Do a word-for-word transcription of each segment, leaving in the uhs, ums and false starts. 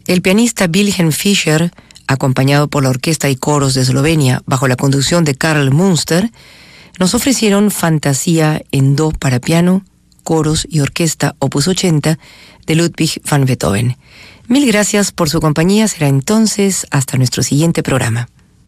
El pianista Wilhelm Fischer, acompañado por la orquesta y coros de Eslovenia bajo la conducción de Karl Munster, nos ofrecieron Fantasía en Do para piano, coros y orquesta opus ochenta de Ludwig van Beethoven. Mil gracias por su compañía. Será entonces hasta nuestro siguiente programa.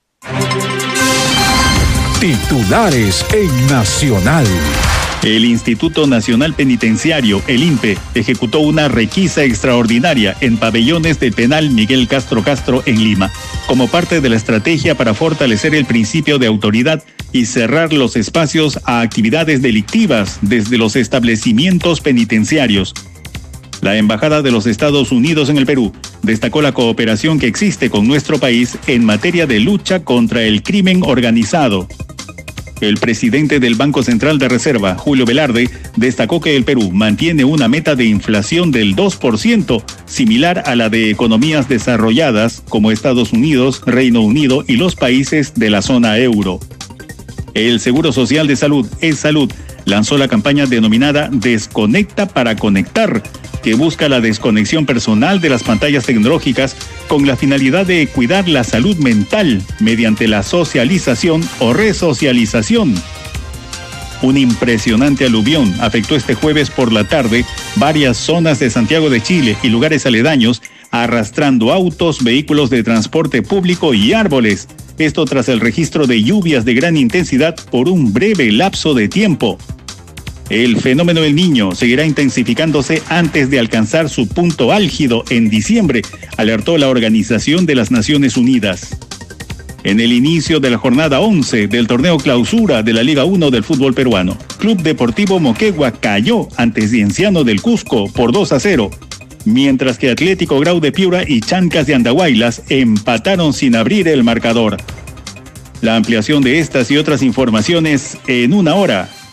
Titulares en Nacional. El Instituto Nacional Penitenciario, el I N P E, ejecutó una requisa extraordinaria en pabellones del penal Miguel Castro Castro en Lima, como parte de la estrategia para fortalecer el principio de autoridad y cerrar los espacios a actividades delictivas desde los establecimientos penitenciarios. La Embajada de los Estados Unidos en el Perú destacó la cooperación que existe con nuestro país en materia de lucha contra el crimen organizado. El presidente del Banco Central de Reserva, Julio Velarde, destacó que el Perú mantiene una meta de inflación del dos por ciento, similar a la de economías desarrolladas como Estados Unidos, Reino Unido y los países de la zona euro. El Seguro Social de Salud, E-Salud, lanzó la campaña denominada Desconecta para Conectar, que busca la desconexión personal de las pantallas tecnológicas con la finalidad de cuidar la salud mental mediante la socialización o resocialización. Un impresionante aluvión afectó este jueves por la tarde varias zonas de Santiago de Chile y lugares aledaños, arrastrando autos, vehículos de transporte público y árboles. Esto tras el registro de lluvias de gran intensidad por un breve lapso de tiempo. El fenómeno del Niño seguirá intensificándose antes de alcanzar su punto álgido en diciembre, alertó la Organización de las Naciones Unidas. En el inicio de la jornada once del torneo clausura de la Liga uno del fútbol peruano, Club Deportivo Moquegua cayó ante Cienciano del Cusco por dos a cero, mientras que Atlético Grau de Piura y Chancas de Andahuaylas empataron sin abrir el marcador. La ampliación de estas y otras informaciones en una hora.